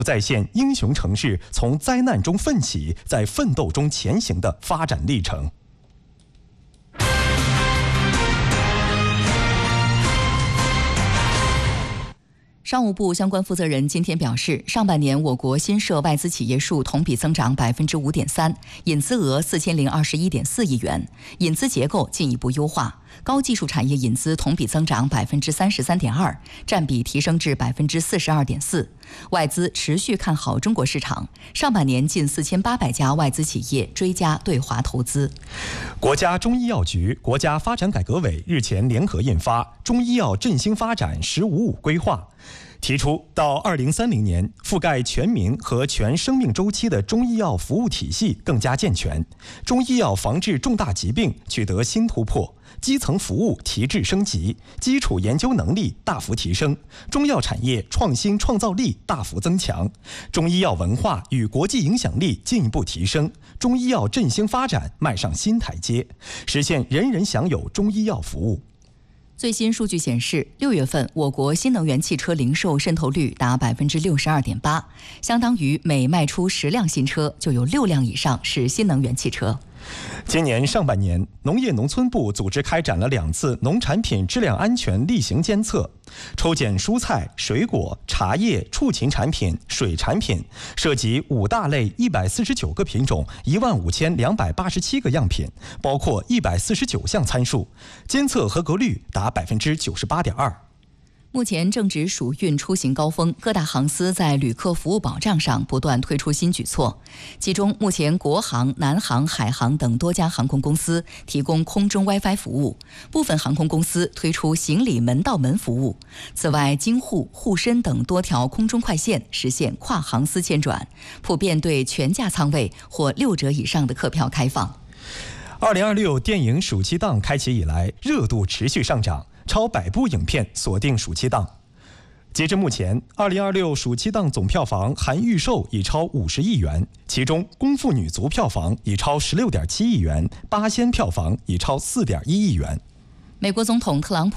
再现英雄城市从灾难中奋起，在奋斗中前行的发展历程。 商务部相关负责人今天表示，上半年我国新设外资企业数同比增长5.3%，引资额4021.4亿元，引资结构进一步优化，高技术产业引资同比增长33.2%，占比提升至42.4%。外资持续看好中国市场，上半年近4800家外资企业追加对华投资。 国家中医药局、国家发展改革委日前联合印发《中医药振兴发展“十五五”规划》，提出到2030年，覆盖全民和全生命周期的中医药服务体系更加健全，中医药防治重大疾病取得新突破，基层服务提质升级，基础研究能力大幅提升，中药产业创新创造力大幅增强，中医药文化与国际影响力进一步提升，中医药振兴发展迈上新台阶，实现人人享有中医药服务。 最新数据显示，6月份我国新能源汽车零售渗透率达62.8%，相当于每卖出10辆新车就有6辆以上是新能源汽车。 今年上半年，农业农村部组织开展了2次农产品质量安全例行监测，抽检蔬菜、水果、茶叶、畜禽产品、水产品，涉及5大类149个品种，15287个样品，包括149项参数，监测合格率达98.2%。 目前正值暑运出行高峰，各大航司在旅客服务保障上不断推出新举措。其中，目前国航、南航、海航等多家航空公司提供空中 WiFi 服务，部分航空公司推出行李门到门服务。此外，京沪、沪深等多条空中快线实现跨航司迁转，普遍对全价舱位或6折以上的客票开放。 2026电影暑期档开启以来，热度持续上涨，超100部影片锁定暑期档。截至目前，2026暑期档总票房含预售已超50亿元，其中功夫女足票房已超16.7亿元，八仙票房已超4.1亿元。 美国总统特朗普